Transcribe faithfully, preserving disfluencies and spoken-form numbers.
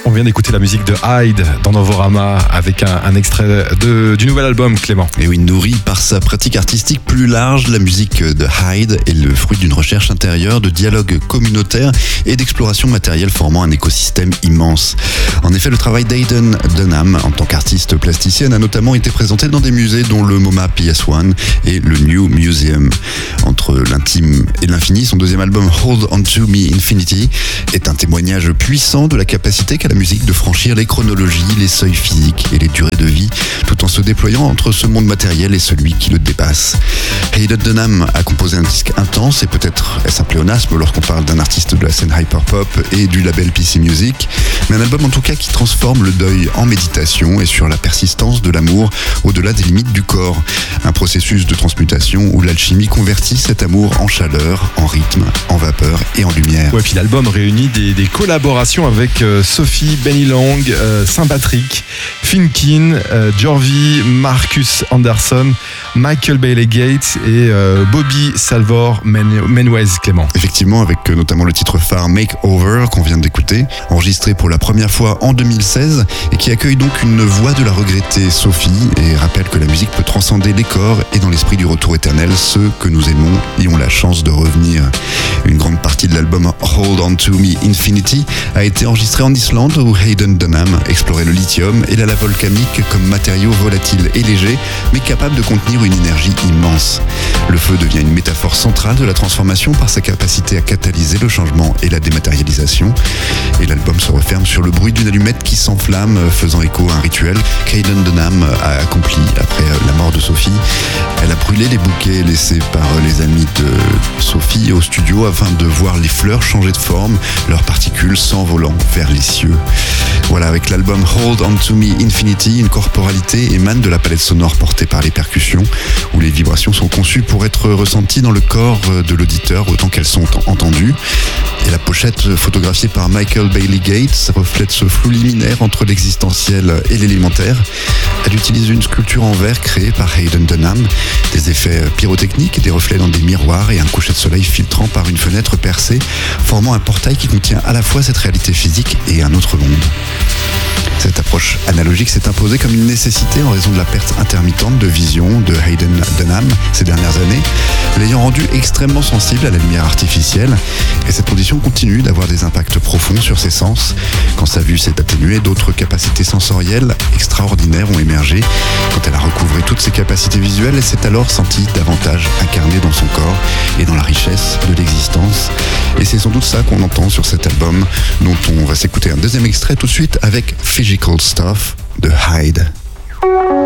On vient d'écouter la musique de Hyde dans Novorama avec un, un extrait de, du nouvel album, Clément. Et oui, nourri par sa pratique artistique plus large, la musique de Hyde est le fruit d'une recherche intérieure, de dialogue communautaire et d'exploration matérielle formant un écosystème immense. En effet, le travail d'Aiden Dunham en tant qu'artiste plasticienne a notamment été présenté dans des musées dont le MoMA P S un et le New Museum. Entre l'intime et l'infini, son deuxième album Hold On To Me Infinity est un témoignage puissant de la capacité qu'a la musique de franchir les chronologies, les seuils physiques et les durées de vie, tout en se déployant entre ce monde matériel et celui qui le dépasse. Aiden Dunham a composé un disque intense et peut-être est-ce un pléonasme lorsqu'on parle d'un artiste de la scène hyperpop et du label P C Music, mais un album en tout cas qui transforme le deuil en méditation et sur la persistance de l'amour au-delà des limites du corps. Un processus de transmutation où l'alchimie convertit cet amour en chaleur, en rythme, en vapeur et en lumière. Ouais, puis l'album réunit des, des collaborations avec euh, Sophie Benny Long, euh, Saint-Patrick, Finkin, euh, Jorvi, Marcus Anderson, Michael Bailey Gates et euh, Bobby Salvor Menwez, Clément. Effectivement, avec euh, notamment le titre phare Makeover qu'on vient d'écouter, enregistré pour la première fois en deux mille seize et qui accueille donc une voix de la regrettée Sophie et rappelle que la musique peut transcender les corps et dans l'esprit du retour éternel, ceux que nous aimons y ont la chance de revenir. Une grande partie de l'album Hold On To Me Infinity a été enregistrée en Islande où Aiden Dunham explorait le lithium et la lave volcanique comme matériaux volatiles et légers mais capables de contenir une énergie immense. Le feu devient une métaphore centrale de la transformation par sa capacité à catalyser le changement et la dématérialisation. Et l'album se referme sur le bruit d'une allumette qui s'enflamme, faisant écho à un rituel qu'Aiden Dunham a accompli après la mort de Sophie. Elle a brûlé les bouquets laissés par les amis de Sophie au studio afin de voir les fleurs changer de forme, leurs particules s'envolant vers les cieux. Voilà, avec l'album Hold On To Me Infinity, une corporalité émane de la palette sonore portée par les percussions, où les vibrations sont conçues pour être ressenties dans le corps de l'auditeur autant qu'elles sont entendues. Et la pochette photographiée par Michael Bailey Gates reflète ce flou liminaire entre l'existentiel et l'élémentaire. Elle utilise une sculpture en verre créée par Aiden Dunham, des effets pyrotechniques, des reflets dans des miroirs et un coucher de soleil filtrant par une fenêtre percée, formant un portail qui contient à la fois cette réalité physique et un autre monde. Cette approche analogique s'est imposée comme une nécessité en raison de la perte intermittente de vision de Aiden Dunham ces dernières années, l'ayant rendu extrêmement sensible à la lumière artificielle. Et cette condition continue d'avoir des impacts profonds sur ses sens. Quand sa vue s'est atténuée, d'autres capacités sensorielles extraordinaires ont émergé. Quand elle a recouvré toutes ses capacités visuelles, elle s'est alors sentie davantage incarnée dans son corps et dans la richesse de l'existence. Et c'est sans doute ça qu'on entend sur cet album, dont on va s'écouter un deuxième extrait tout de suite avec Physical Stuff de Hyde.